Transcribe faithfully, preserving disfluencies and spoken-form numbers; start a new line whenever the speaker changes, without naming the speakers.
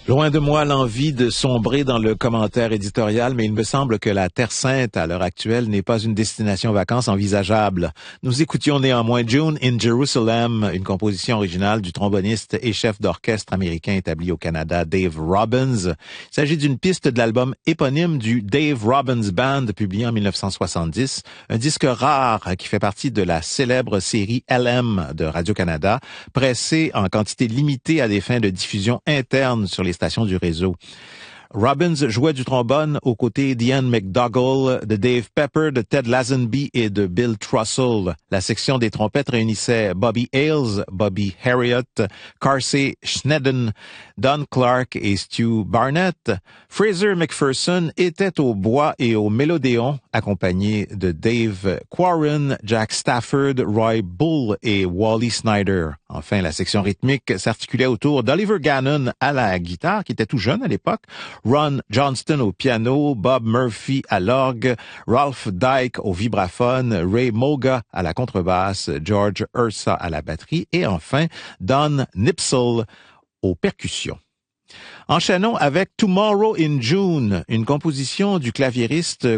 Loin de moi l'envie de sombrer dans le commentaire éditorial, mais il me semble que la Terre Sainte, à l'heure actuelle, n'est pas une destination vacances envisageable. Nous écoutions néanmoins June in Jerusalem, une composition originale du tromboniste et chef d'orchestre américain établi au Canada, Dave Robbins. Il s'agit d'une piste de l'album éponyme du Dave Robbins Band, publié en mille neuf cent soixante-dix, un disque rare qui fait partie de la célèbre série L M de Radio-Canada, pressé en quantité limitée à des fins de diffusion interne sur les stations du réseau. Robbins jouait du trombone aux côtés d'Ian McDougall, de Dave Pepper, de Ted Lazenby et de Bill Trussell. La section des trompettes réunissait Bobby Hales, Bobby Harriott, Carsey Schneiden, Don Clark et Stu Barnett. Fraser McPherson était au bois et au mélodéon, accompagné de Dave Quarren, Jack Stafford, Roy Bull et Wally Snyder. Enfin, la section rythmique s'articulait autour d'Oliver Gannon à la guitare, qui était tout jeune à l'époque, Ron Johnston au piano, Bob Murphy à l'orgue, Ralph Dyke au vibraphone, Ray Moga à la contrebasse, George Ursa à la batterie et enfin Don Nipsell aux percussions. Enchaînons avec Tomorrow in June, une composition du claviériste